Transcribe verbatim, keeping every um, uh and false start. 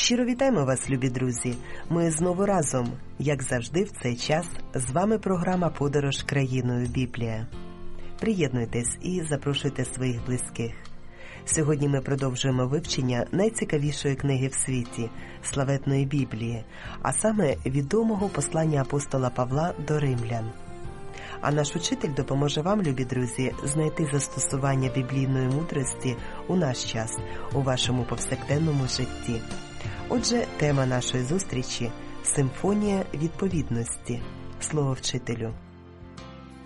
Щиро вітаємо вас, любі друзі! Ми знову разом, як завжди в цей час, з вами програма «Подорож країною Біблія». Приєднуйтесь і запрошуйте своїх близьких. Сьогодні ми продовжуємо вивчення найцікавішої книги в світі – славетної Біблії, а саме відомого послання апостола Павла до римлян. А наш учитель допоможе вам, любі друзі, знайти застосування біблійної мудрості у наш час, у вашому повсякденному житті. Отже, тема нашої зустрічі – симфонія відповідності. Слово вчителю.